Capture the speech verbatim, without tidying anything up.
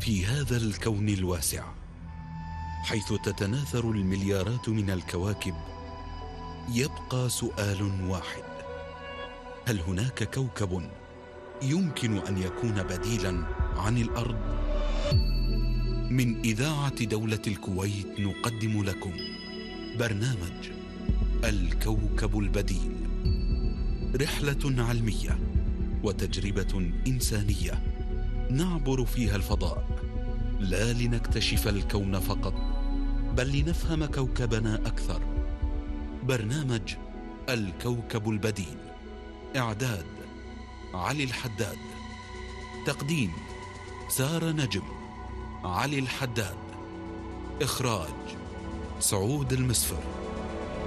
في هذا الكون الواسع، حيث تتناثر المليارات من الكواكب، يبقى سؤال واحد: هل هناك كوكب يمكن أن يكون بديلاً عن الأرض؟ من إذاعة دولة الكويت نقدم لكم برنامج الكوكب البديل، رحلة علمية وتجربة إنسانية نعبر فيها الفضاء، لا لنكتشف الكون فقط، بل لنفهم كوكبنا أكثر. برنامج الكوكب البديل، إعداد علي الحداد، تقديم سارة نجم، علي الحداد، إخراج سعود المسفر.